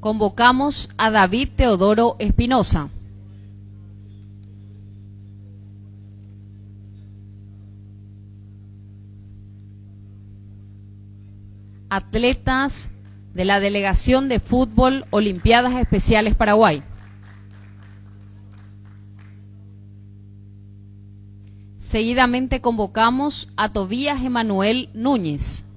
Convocamos a David Teodoro Espinosa. Atletas de la Delegación de Fútbol Olimpiadas Especiales Paraguay. Seguidamente convocamos a Tobías Emanuel Núñez.